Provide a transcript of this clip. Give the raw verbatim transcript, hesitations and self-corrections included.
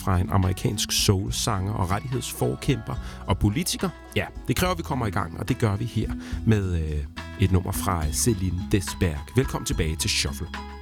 fra en amerikansk soul-sanger og rettighedsforkæmper og politiker? Ja, det kræver, at vi kommer i gang, og det gør vi her med øh, et nummer fra Celine Desberg. Velkommen tilbage til Shuffle.